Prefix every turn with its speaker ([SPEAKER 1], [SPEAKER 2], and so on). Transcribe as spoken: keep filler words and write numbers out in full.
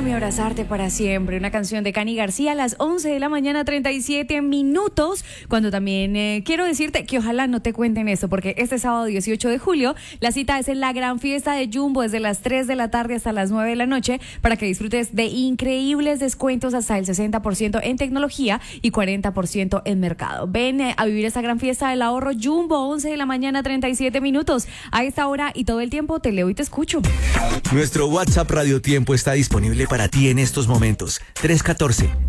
[SPEAKER 1] Déjame abrazarte para siempre, una canción de Cani García a las once de la mañana, treinta y siete minutos, cuando también eh, quiero decirte que ojalá no te cuenten eso, porque este sábado dieciocho de julio, la cita es en la gran fiesta de Jumbo desde las tres de la tarde hasta las nueve de la noche, para que disfrutes de increíbles descuentos hasta el sesenta por ciento en tecnología y cuarenta por ciento en mercado. Ven eh, a vivir esta gran fiesta del ahorro Jumbo, once de la mañana, treinta y siete minutos. A esta hora y todo el tiempo te leo y te escucho.
[SPEAKER 2] Nuestro WhatsApp Radio Tiempo está disponible para ti en estos momentos. tres uno cuatro